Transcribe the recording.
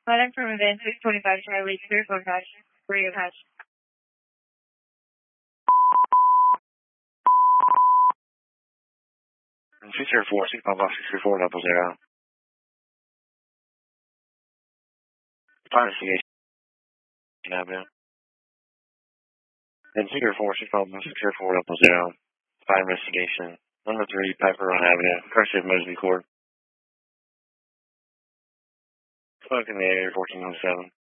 Contact from event 625 Charlie, clear phone patch, radio patch. 604, 654 Fire investigation avenue. And 604, 654 Fire investigation. Number 3, Piper Run Avenue, Cursive Mosby Court. Smoke in the area, 1417.